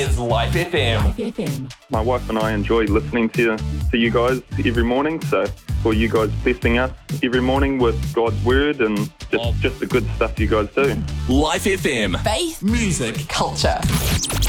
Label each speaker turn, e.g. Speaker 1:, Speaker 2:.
Speaker 1: is Life FM.
Speaker 2: My wife and I enjoy listening to you guys every morning. So for you guys blessing us every morning with God's word and just the good stuff you guys do.
Speaker 1: Life FM.
Speaker 3: Faith,
Speaker 1: music,
Speaker 3: culture.